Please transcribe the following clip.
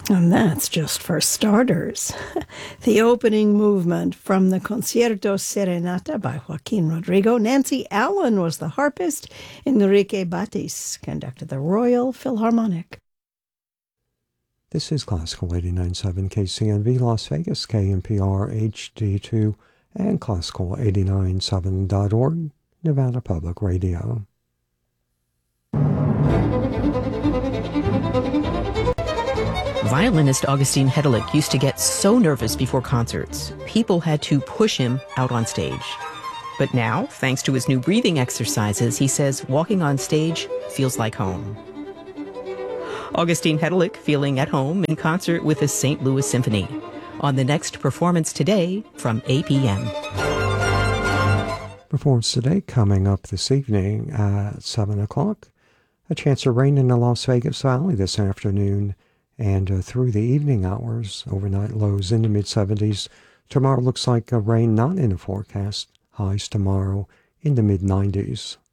And that's just for starters. The opening movement from the Concierto Serenata by Joaquin Rodrigo. Nancy Allen was the harpist. Enrique Batis conducted the Royal Philharmonic. This is Classical 89.7 KCNV Las Vegas, KNPR HD2, and Classical897.org, Nevada Public Radio. Violinist Augustine Hedelick used to get so nervous before concerts, people had to push him out on stage. But now, thanks to his new breathing exercises, he says walking on stage feels like home. Augustine Hedelick feeling at home in concert with the St. Louis Symphony on the next Performance Today from APM. Performance Today coming up this evening at 7 o'clock. A chance of rain in the Las Vegas Valley this afternoon and through the evening hours. Overnight lows in the mid-70s. Tomorrow looks like rain not in the forecast. Highs tomorrow in the mid-90s.